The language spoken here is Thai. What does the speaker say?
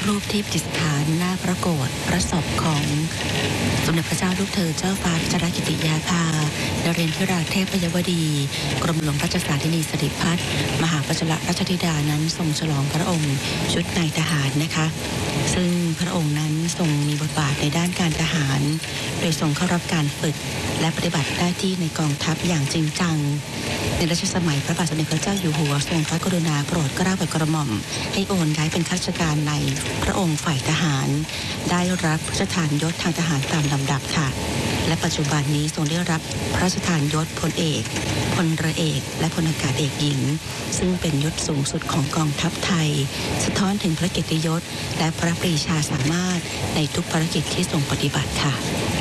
รูปที่ประดิษฐานหน้าพระโกฐพระศพของสมเด็จพระเจ้าลูกเธอเจ้าฟ้าพัชรกิติยาภานเรนทิราเทพยวดีกรมหลวงราชสาธินีสิริพัฒน์มหาพัชรราชธิดานั้นทรงฉลองพระองค์ชุดนายทหารนะคะซึ่งพระองค์นั้นทรงมีบทบาทในด้านการทหารโดยทรงเข้ารับการฝึกและปฏิบัติหน้าที่ในกองทัพอย่างจริงจังในรัชสมัยพระบาทสมเด็จพระเจ้าอยู่หัวทรงพระกรุณาโปรดเกล้าโปรดกระหม่อมให้โอนย้ายเป็นข้าราชการในพระองค์ฝ่ายทหารได้รับพระราชทานยศทางทหารตามลำดับค่ะและปัจจุบันนี้ทรงได้รับพระราชทานยศพลเอกพลเรือเอกและพลอากาศเอกหญิงซึ่งเป็นยศสูงสุดของกองทัพไทยสะท้อนถึงพระเกียรติยศและพระปรีชาสามารถในทุกภารกิจที่ทรงปฏิบัติค่ะ